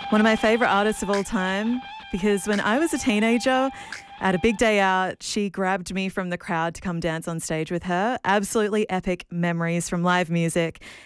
One of my favourite artists of all time, because when I was a teenager at a big day out, she grabbed me from the crowd to come dance on stage with her. Absolutely epic memories from live music.